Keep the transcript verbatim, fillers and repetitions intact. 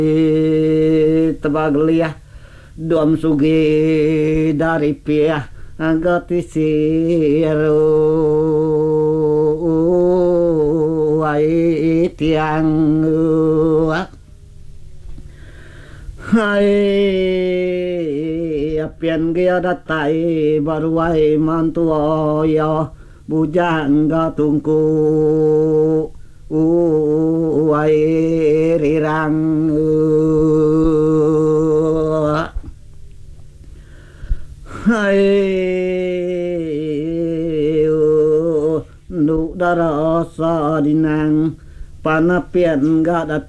Tabaglia Dom sugi dari pia Agati siru Ai tiang Hai Apian gia datai Baruai mantu oyo Bujangga tungku Uai rirang Hai Nu darasa dinang Panapian gak